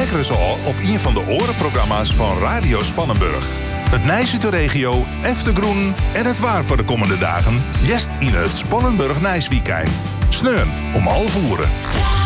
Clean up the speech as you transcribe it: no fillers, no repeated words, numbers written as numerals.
kijken ze al op een van de orenprogramma's van Radio Spannenburg. Het nijs uit de regio, Eftergroen en het waar voor de komende dagen. Jest in het Spannenburg Nijsweekend. Sneun om 11:30.